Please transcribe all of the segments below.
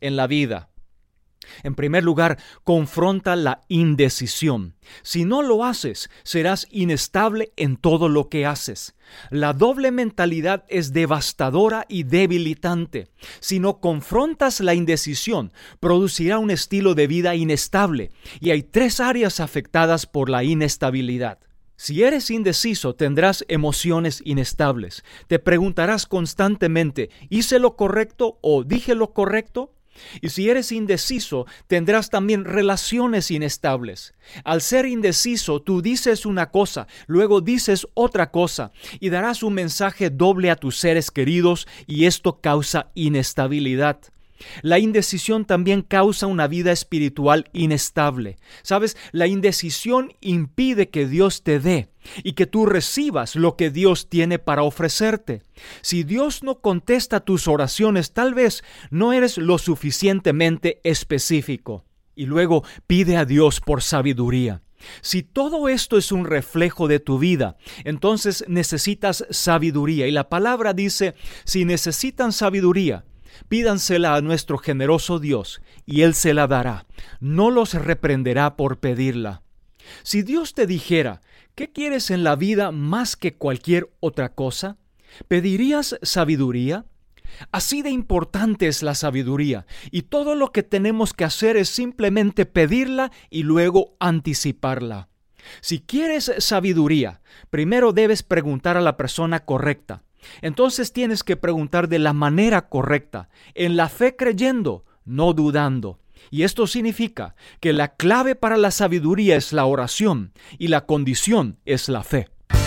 en la vida. En primer lugar, confronta la indecisión. Si no lo haces, serás inestable en todo lo que haces. La doble mentalidad es devastadora y debilitante. Si no confrontas la indecisión, producirá un estilo de vida inestable, y hay 3 áreas afectadas por la inestabilidad. Si eres indeciso, tendrás emociones inestables. Te preguntarás constantemente, ¿hice lo correcto o dije lo correcto? Y si eres indeciso, tendrás también relaciones inestables. Al ser indeciso, tú dices una cosa, luego dices otra cosa, y darás un mensaje doble a tus seres queridos, y esto causa inestabilidad. La indecisión también causa una vida espiritual inestable. ¿Sabes? La indecisión impide que Dios te dé y que tú recibas lo que Dios tiene para ofrecerte. Si Dios no contesta tus oraciones, tal vez no eres lo suficientemente específico. Y luego pide a Dios por sabiduría. Si todo esto es un reflejo de tu vida, entonces necesitas sabiduría. Y la palabra dice, si necesitan sabiduría, pídansela a nuestro generoso Dios, y Él se la dará. No los reprenderá por pedirla. Si Dios te dijera, ¿qué quieres en la vida más que cualquier otra cosa? ¿Pedirías sabiduría? Así de importante es la sabiduría, y todo lo que tenemos que hacer es simplemente pedirla y luego anticiparla. Si quieres sabiduría, primero debes preguntar a la persona correcta. Entonces tienes que preguntar de la manera correcta, en la fe creyendo, no dudando. Y esto significa que la clave para la sabiduría es la oración y la condición es la fe.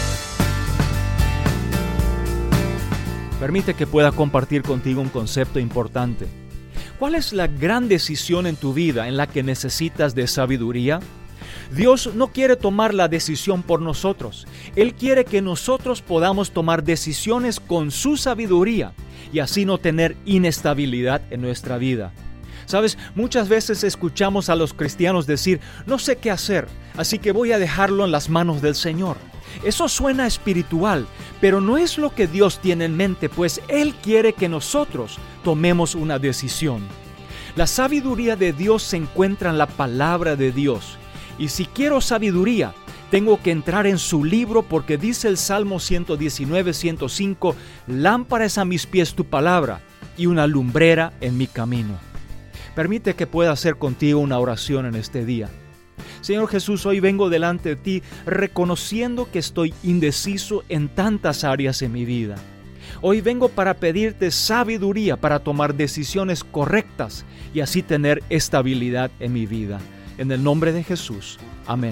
Permite que pueda compartir contigo un concepto importante. ¿Cuál es la gran decisión en tu vida en la que necesitas de sabiduría? Dios no quiere tomar la decisión por nosotros. Él quiere que nosotros podamos tomar decisiones con su sabiduría y así no tener inestabilidad en nuestra vida. ¿Sabes? Muchas veces escuchamos a los cristianos decir, no sé qué hacer, así que voy a dejarlo en las manos del Señor. Eso suena espiritual, pero no es lo que Dios tiene en mente, pues Él quiere que nosotros tomemos una decisión. La sabiduría de Dios se encuentra en la palabra de Dios. Y si quiero sabiduría, tengo que entrar en su libro porque dice el Salmo 119, 105, lámpara es a mis pies tu palabra y una lumbrera en mi camino. Permite que pueda hacer contigo una oración en este día. Señor Jesús, hoy vengo delante de ti reconociendo que estoy indeciso en tantas áreas en mi vida. Hoy vengo para pedirte sabiduría para tomar decisiones correctas y así tener estabilidad en mi vida. En el nombre de Jesús. Amén.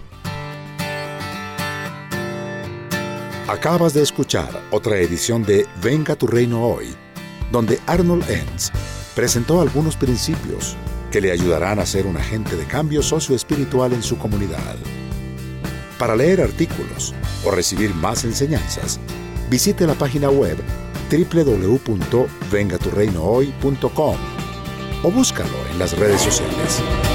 Acabas de escuchar otra edición de Venga tu Reino Hoy, donde Arnold Enns presentó algunos principios que le ayudarán a ser un agente de cambio socioespiritual en su comunidad. Para leer artículos o recibir más enseñanzas, visite la página web www.vengaturreinohoy.com o búscalo en las redes sociales.